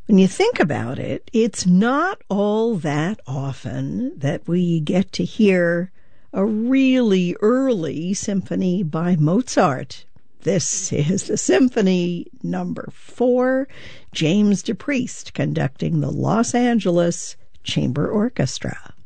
When you think about it, it's not all that often that we get to hear a really early symphony by Mozart. This is the Symphony Number 4, James DePriest conducting the Los Angeles Chamber Orchestra.